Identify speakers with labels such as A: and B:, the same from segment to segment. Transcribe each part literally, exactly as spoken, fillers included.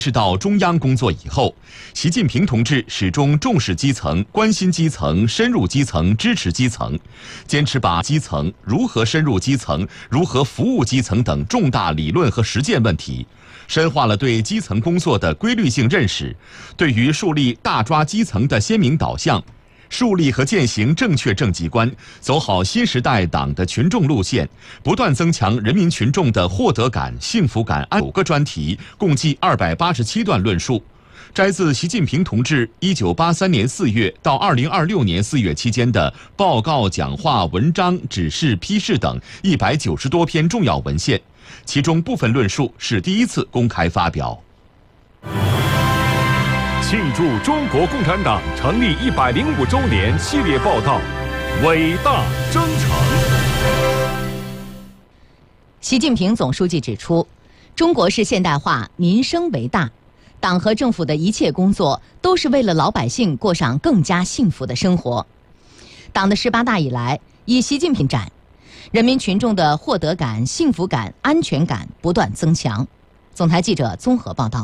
A: 是到中央工作以后，习近平同志始终重视基层、关心基层、深入基层、支持基层，坚持把基层如何深入基层、如何服务基层等重大理论和实践问题，深化了对基层工作的规律性认识，对于树立大抓基层的鲜明导向，树立和践行正确政绩观，走好新时代党的群众路线，不断增强人民群众的获得感、幸福感。九个专题，共计二百八十七段论述，摘自习近平同志一九八三年四月到二零二六年四月期间的报告、讲话、文章、指示、批示等一百九十多篇重要文献，其中部分论述是第一次公开发表。
B: 庆祝中国共产党成立一百零五周年系列报道《伟大征程》。
C: 习近平总书记指出，中国式现代化民生为大，党和政府的一切工作都是为了老百姓过上更加幸福的生活。党的十八大以来，以习近平展，人民群众的获得感、幸福感、安全感不断增强。总台记者综合报道。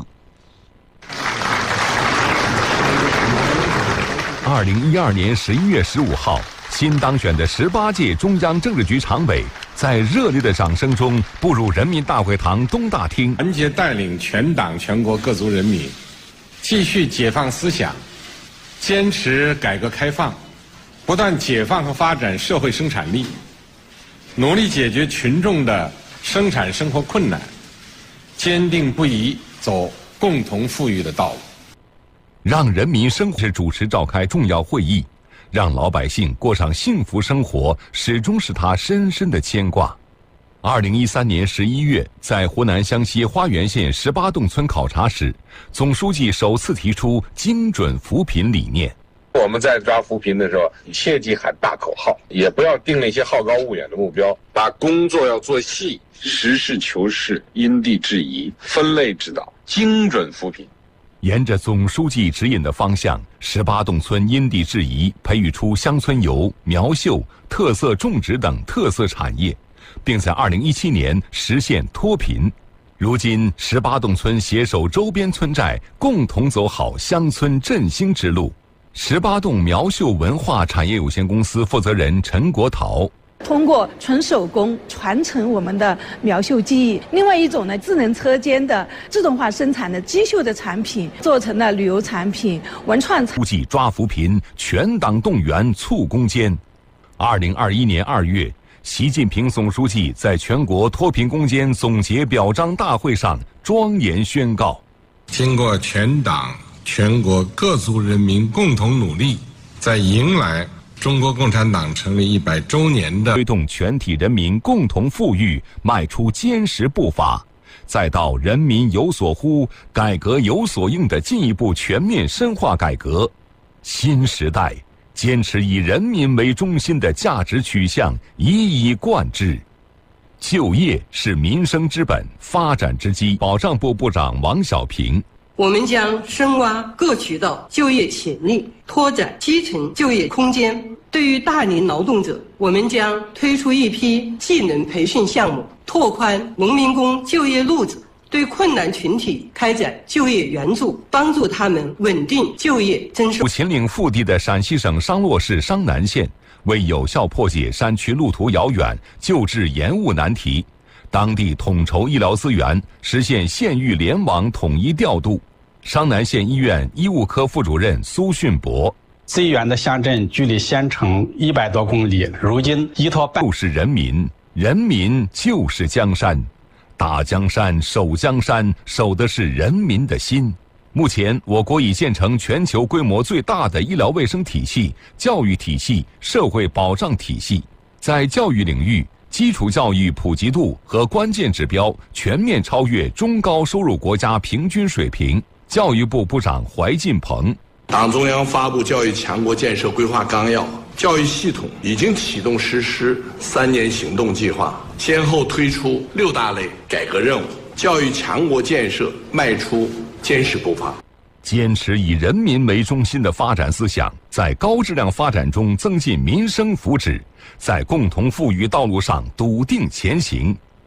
B: 二零一二年十一月十五号，新当选的十八届中央政治局常委在热烈的掌声中步入人民大会堂东大厅，
D: 团结带领全党全国各族人民，继续解放思想，坚持改革开放，不断解放和发展社会生产力，努力解决群众的生产生活困难，坚定不移走共同富裕的道路。
B: 让人民生活主持召开重要会议，让老百姓过上幸福生活，始终是他深深的牵挂。二零一三年十一月，在湖南湘西花园县十八洞村考察时，总书记首次提出精准扶贫理念。
E: 我们在抓扶贫的时候，切忌喊大口号，也不要定了一些好高骛远的目标，把工作要做细，实事求是，因地制宜，分类指导，精准扶贫。
B: 沿着总书记指引的方向，十八洞村因地制宜培育出乡村游、苗绣、特色种植等特色产业，并在二零一七年实现脱贫。如今，十八洞村携手周边村寨，共同走好乡村振兴之路。十八洞苗绣文化产业有限公司负责人陈国陶。
F: 通过纯手工传承我们的苗绣技艺，另外一种呢，智能车间的自动化生产的机绣的产品，做成了旅游产品、文创产品。
B: 书记抓扶贫，全党动员促攻坚。二零二一年二月，习近平总书记在全国脱贫攻坚总结表彰大会上庄严宣告：
D: 经过全党全国各族人民共同努力，在迎来中国共产党成立一百周年的
B: 推动全体人民共同富裕迈出坚实步伐，再到人民有所呼、改革有所应的进一步全面深化改革，新时代坚持以人民为中心的价值取向一以贯之。就业是民生之本、发展之基。保障部部长王小平。
G: 我们将深挖各渠道就业潜力，拓展基层就业空间。对于大龄劳动者，我们将推出一批技能培训项目，拓宽农民工就业路子，对困难群体开展就业援助，帮助他们稳定就业增收。
B: 秦岭腹地的陕西省商洛市商南县，为有效破解山区路途遥远、救治延误难题，当地统筹医疗资源，实现县域联网统一调度。商南县医院医务科副主任苏训博。
H: 最远的乡镇距离县城一百多公里，如今依托办
B: 就是人民，人民就是江山，打江山、守江山，守的是人民的心。目前，我国已建成全球规模最大的医疗卫生体系、教育体系、社会保障体系。在教育领域，基础教育普及度和关键指标全面超越中高收入国家平均水平。教育部部长怀进鹏。
I: 党中央发布教育强国建设规划纲要，教育系统已经启动实施三年行动计划，先后推出六大类改革任务，教育强国建设迈出坚实步伐。
B: 坚持以人民为中心的发展思想，在高质量发展中增进民生福祉，在共同富裕道路上笃定前行。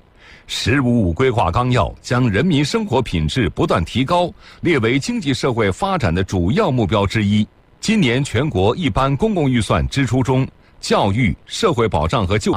B: “十五五”规划纲要将人民生活品质不断提高列为经济社会发展的主要目标之一。今年全国一般公共预算支出中，教育、社会保障和就